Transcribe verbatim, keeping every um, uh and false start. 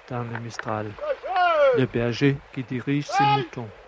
dans le Mistral, le berger qui dirige ses moutons.